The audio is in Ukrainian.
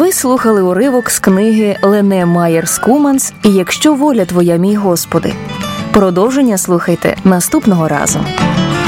Ми слухали уривок з книги Лене Майєр-Скуманс «Якщо воля твоя, мій Господи». Продовження слухайте наступного разу.